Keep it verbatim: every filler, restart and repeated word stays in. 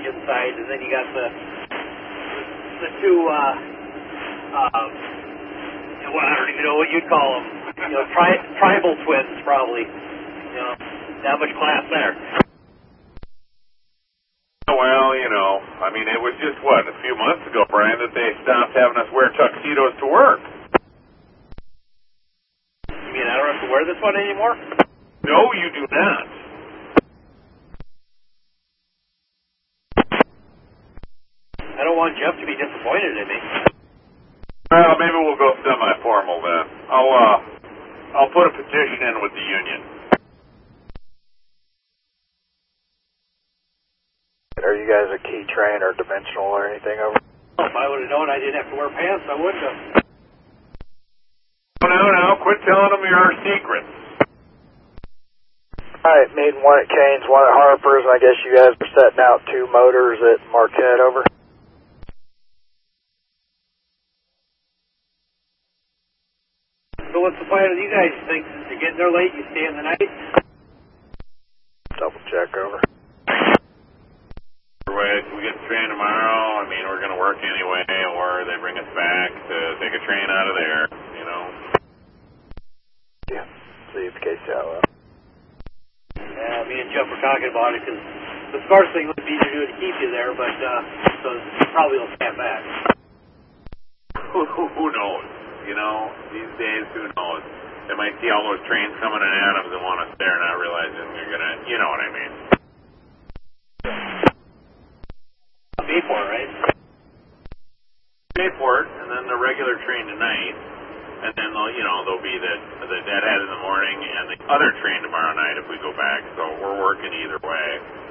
inside, and then you got the the two, uh, um, well, I don't even know what you'd call them, you know, tri- tribal twins, probably. You know, not much class there. Well, you know, I mean, it was just, what, a few months ago, Brian, that they stopped having us wear tuxedos to work. You mean I don't have to wear this one anymore? No, you do not. I don't want Jeff to be disappointed in me. Well, maybe we'll go semi-formal then. I'll, uh, I'll put a petition in with the union. Are you guys a key train or dimensional or anything over? If I would have known I didn't have to wear pants, I wouldn't have. No, no, no, quit telling them your secrets. Alright, meeting one at Kane's, one at Harper's, and I guess you guys are setting out two motors at Marquette, over? So what's the plan with you guys? You think since you're getting there late, you stay in the night? Double check, over. If we get the train tomorrow, I mean, we're going to work anyway, or they bring us back to take a train out of there, you know. Yeah, see if the case out well. Yeah, me and Jeff were talking about it, because the smartest thing would be to do to keep you there, but, uh, so probably will stand back. Who, who, who knows? You know, these days, who knows? They might see all those trains coming in Adams and want us there, not realizing you're going to, you know what I mean. Bayport, right? Bayport, and then the regular train tonight, and then they'll, you know, there'll be the the deadhead in the morning and the other train tomorrow night if we go back. So we're working either way.